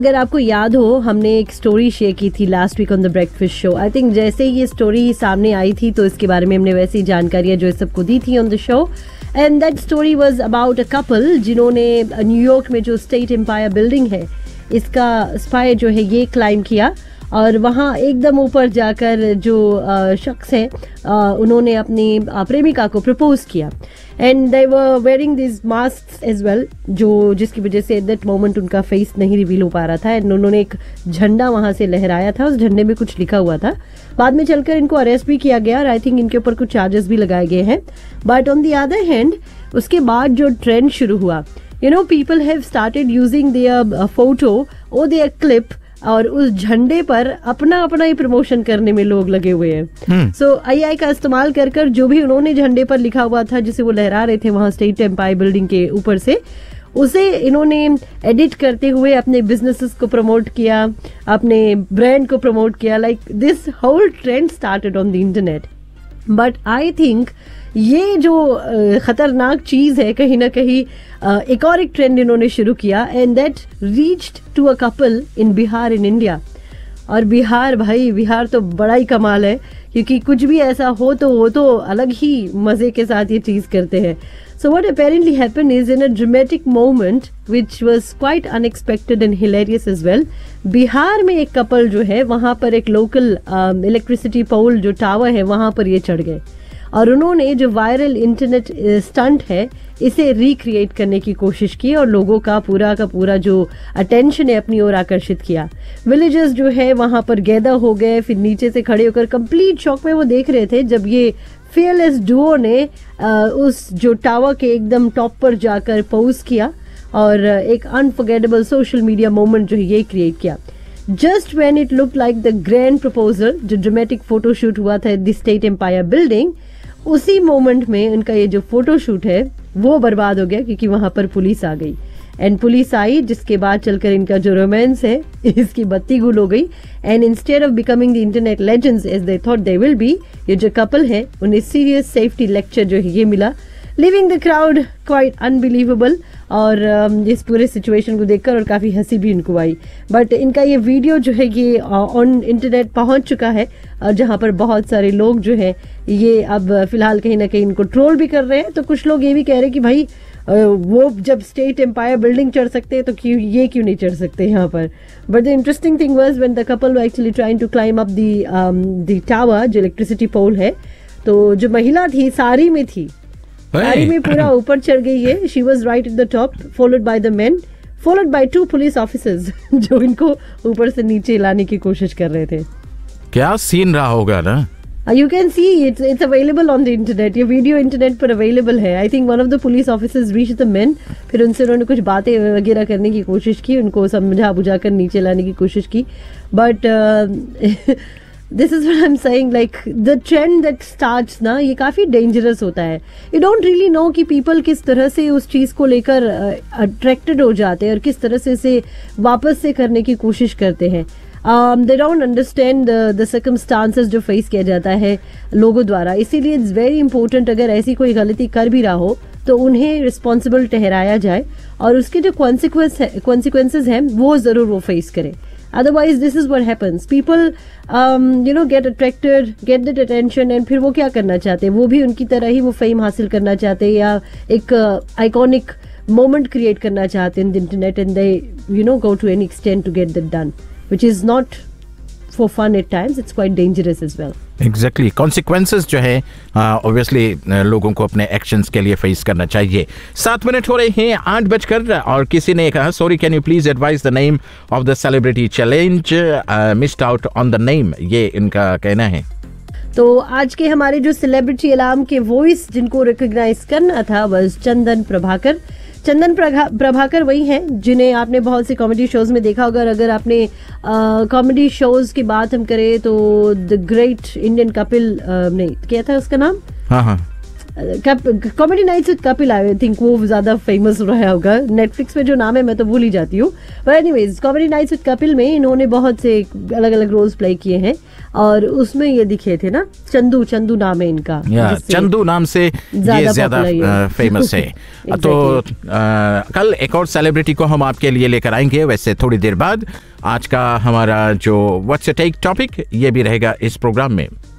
अगर आपको याद हो, हमने एक स्टोरी शेयर की थी last week on the breakfast show. I think जैसे ही ये स्टोरी सामने आई थी तो इसके बारे में हमने वैसी ही जानकारियां जो है सबको दी थी on the show. And that story was about a couple जिन्होंने न्यूयॉर्क में जो स्टेट एम्पायर बिल्डिंग है इसका स्पायर जो है ये क्लाइम किया और वहाँ एकदम ऊपर जाकर जो शख्स है उन्होंने अपनी प्रेमिका को प्रपोज किया। And they were wearing this mask as well, जो जिसकी वजह से एट दैट मोमेंट उनका फेस नहीं रिवील हो पा रहा था। एंड उन्होंने एक झंडा वहाँ से लहराया था, उस झंडे में कुछ लिखा हुआ था। बाद में चलकर इनको अरेस्ट भी किया गया और आई थिंक इनके ऊपर कुछ चार्जेस भी लगाए गए हैं। But on the other hand उसके बाद जो ट्रेंड शुरू हुआ, people have started using their photo और देयर क्लिप और उस झंडे पर अपना ही प्रमोशन करने में लोग लगे हुए हैं। सो आई का इस्तेमाल कर जो भी उन्होंने झंडे पर लिखा हुआ था जिसे वो लहरा रहे थे वहां स्टेट एम्पायर बिल्डिंग के ऊपर से, उसे इन्होंने एडिट करते हुए अपने बिजनेसेस को प्रमोट किया, अपने ब्रांड को प्रमोट किया। Like this whole trend started on the internet. But I think ये जो खतरनाक चीज है कहीं ना कहीं एक और एक ट्रेंड इन्होंने शुरू किया and that reached to a couple in Bihar in India. और बिहार तो बड़ा ही कमाल है, क्योंकि कुछ भी ऐसा हो तो वो तो अलग ही मजे के साथ ये चीज करते हैं। So what apparently happened is in a dramatic moment which was quite unexpected and hilarious as well, Bihar में एक कपल जो है वहां पर एक लोकल इलेक्ट्रिसिटी पोल जो टावर है वहां पर ये चढ़ गए और उन्होंने जो वायरल इंटरनेट स्टंट है इसे रिक्रिएट करने की कोशिश की और लोगों का पूरा जो अटेंशन है अपनी ओर आकर्षित किया। विलेजर्स जो है वहां पर गैदर हो गए, फिर नीचे से खड़े होकर कंप्लीट शॉक में वो देख रहे थे जब ये फेयरलेस डुओ ने उस जो टावर के एकदम टॉप पर जाकर पोज किया और एक अनफॉरगेटेबल सोशल मीडिया मोमेंट जो है ये क्रिएट किया। Just when it look like the grand proposal, जो ड्रामेटिक फोटोशूट हुआ था द स्टेट एम्पायर बिल्डिंग, उसी मोमेंट में उनका ये जो फोटोशूट है वो बर्बाद हो गया क्योंकि वहां पर पुलिस आ गई। एंड पुलिस आई जिसके बाद चलकर इनका जो रोमांस है इसकी बत्ती गुल हो गई। And instead of becoming the internet legends as they thought they will be, ये जो कपल है उन्हें सीरियस सेफ्टी लेक्चर जो है ये मिला, living the crowd quite unbelievable. और इस पूरे सिचुएशन को देखकर और काफी हंसी भी इनको आई। बट इनका ये वीडियो जो है ये ऑन इंटरनेट पहुंच चुका है और जहां पर बहुत सारे लोग जो है ये अब फिलहाल कहीं ना कहीं इनको ट्रोल भी कर रहे हैं। तो कुछ लोग ये भी कह रहे हैं कि भाई वो जब स्टेट एम्पायर बिल्डिंग चढ़ सकते हैं तो क्यों नहीं चढ़ सकते यहाँ पर। But the interesting thing was when the couple were actually trying to climb up the tower जो इलेक्ट्रिसिटी पोल है, तो जो महिला थी साड़ी में थी, साड़ी में पूरा ऊपर चढ़ गई है। She was right at the top, followed by the man, followed by 2 police officers जो इनको ऊपर से नीचे लाने की कोशिश कर रहे थे। क्या सीन रहा होगा ना। You can see it's available on the internet. ये वीडियो इंटरनेट पर अवेलेबल है। I think one of the police officers reached the main, फिर उनसे उन्होंने कुछ बातें वगैरह करने की कोशिश की, उनको समझा बुझा कर नीचे लाने की कोशिश की। But this is what I am saying, like the trend that starts ना, ये काफी डेंजरस होता है। यू डोंट रियली नो कि पीपल किस तरह से उस चीज को लेकर अट्रैक्टेड हो जाते हैं और किस तरह से इसे वापस से करने की कोशिश करते हैं। They don't understand the circumstances जो फेस किया जाता है लोगों द्वारा। इसीलिए इट्स वेरी इंपॉर्टेंट, अगर ऐसी कोई गलती कर भी रहा हो तो उन्हें रिस्पॉन्सिबल ठहराया जाए और उसके जो कॉन्सिक्वेंसेज हैं वो जरूर वो फेस करें। Otherwise, this is what happens. People, get attracted, get that attention, and फिर वो क्या करना चाहते हैं? वो भी उनकी तरह ही वो फेम हासिल करना चाहते हैं या एक आइकॉनिक मोमेंट क्रिएट करना चाहते हैं in the internet, and they go to any extent to get that done, which is not for fun at times. It's quite dangerous as well. Exactly. Consequences जो है obviously लोगों को अपने actions के लिए फेस करना चाहिए। 7 मिनट हो रहे हैं 8 बजकर और किसी ने कहा sorry can you please advise the name of the celebrity challenge, missed out on the name, ये इनका कहना है। तो आज के हमारे जो सेलिब्रिटी अलार्म के वॉइस जिनको रिकॉग्नाइज करना था वह चंदन प्रभाकर। चंदन प्रभाकर वही हैं जिन्हें आपने बहुत सी कॉमेडी शोज में देखा होगा। अगर आपने कॉमेडी शोज की बात हम करें तो द ग्रेट इंडियन कपिल, नहीं क्या था उसका नाम, हाँ comedy nights with Kapil, I think वो ज्यादा फेमस रहा होगा। नेटफ्लिक्स पे जो नाम है मैं तो भूल ही जाती हूँ, but anyways comedy nights with Kapil में इन्होंने बहुत से अलग अलग रोल्स प्ले किए हैं और उसमें ये दिखे थे ना, चंदू नाम है इनका, चंदू नाम से ये ज्यादा फेमस है। तो कल एक और सेलिब्रिटी को हम आपके लिए लेकर आएंगे, वैसे थोड़ी देर बाद। आज का हमारा जो व्हाट्स टेक टॉपिक ये भी रहेगा इस प्रोग्राम में।